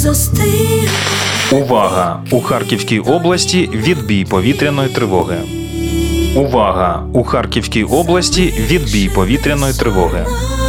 застиг. Увага! У Харківській області відбій повітряної тривоги. Увага! У Харківській області відбій повітряної тривоги.